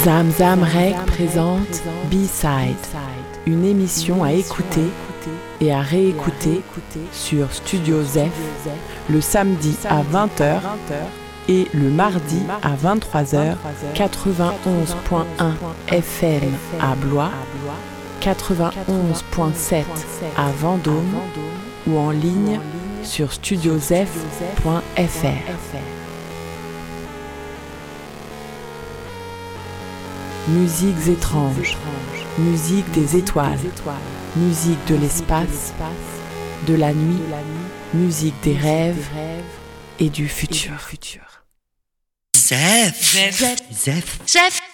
Zamzam Rec présente B-Side, une émission à écouter et à réécouter sur Studio Zef le samedi à 20h et le mardi à 23h, 91.1 FM à Blois, 91.7 à Vendôme ou en ligne sur studiozef.fr. Musiques étranges, musique des étoiles, musique de l'espace, de la nuit, musique des rêves et du futur. Zef.